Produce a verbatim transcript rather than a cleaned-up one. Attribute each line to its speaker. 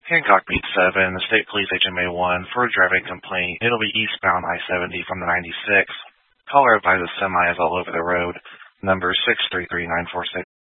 Speaker 1: Hancock Beat seven, the State Police H M A one, for a driving complaint. It'll be eastbound I seventy from the ninety-six. Caller advises semi is all over the road. Number six three three nine four six.